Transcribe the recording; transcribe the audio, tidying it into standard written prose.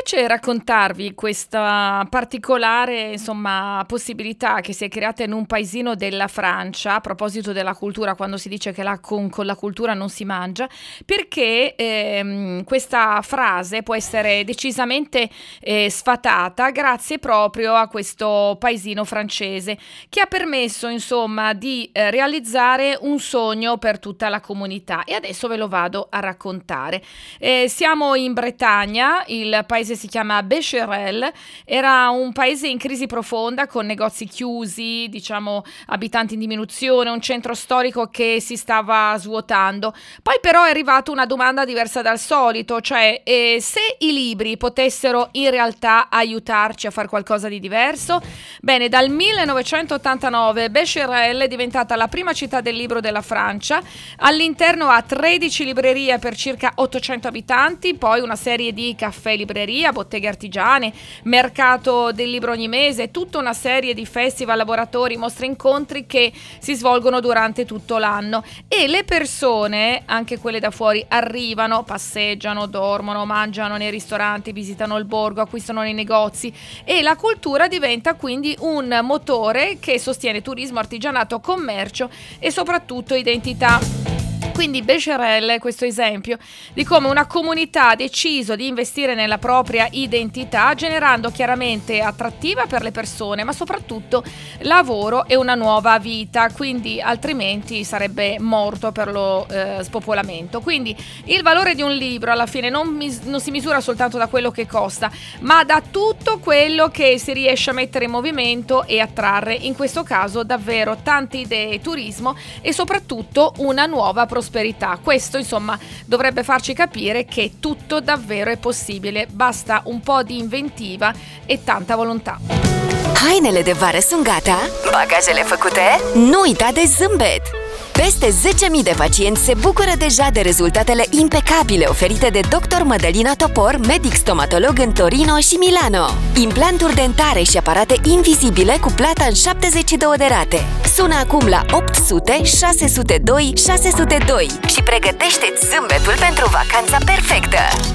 piacere raccontarvi questa particolare, insomma, possibilità che si è creata in un paesino della Francia, a proposito della cultura, quando si dice che con la cultura non si mangia, perché questa frase può essere decisamente sfatata grazie proprio a questo paesino francese che ha permesso, insomma, di realizzare un sogno per tutta la comunità, e adesso ve lo vado a raccontare. Siamo in Bretagna, il paese si chiama Becherel, era un paese in crisi profonda con negozi chiusi, diciamo abitanti in diminuzione, un centro storico che si stava svuotando. Poi però è arrivata una domanda diversa dal solito, cioè se i libri potessero in realtà aiutarci a fare qualcosa di diverso. Bene, dal 1989 Becherel è diventata la prima città del libro della Francia. All'interno ha 13 librerie per circa 800 abitanti, poi una serie di caffè libreria, botteghe artigiane, mercato del libro ogni mese, tutta una serie di festival, laboratori, mostre, incontri che si svolgono durante tutto l'anno, e le persone, anche quelle da fuori, arrivano, passeggiano, dormono, mangiano nei ristoranti, visitano il borgo, acquistano nei negozi, e la cultura diventa quindi un motore che sostiene turismo, artigianato, commercio e soprattutto identità. Quindi Becherel è questo esempio di come una comunità ha deciso di investire nella propria identità, generando chiaramente attrattiva per le persone, ma soprattutto lavoro e una nuova vita, quindi altrimenti sarebbe morto per lo spopolamento. Quindi il valore di un libro alla fine non si misura soltanto da quello che costa, ma da tutto quello che si riesce a mettere in movimento e attrarre, in questo caso davvero tante idee, turismo e soprattutto una nuova prosperità. Questo, insomma, dovrebbe farci capire che tutto davvero è possibile, basta un po' di inventiva e tanta volontà. Hainele de vară sunt gata? Bagajele făcute? Nu uita de zâmbet! Peste 10.000 de pacienți se bucură deja de rezultatele impecabile oferite de Dr. Mădălina Topor, medic stomatolog în Torino și Milano. Implanturi dentare și aparate invizibile cu plata în 72 de rate. Sună acum la 800 602 602 și pregătește-ți zâmbetul pentru vacanța perfectă!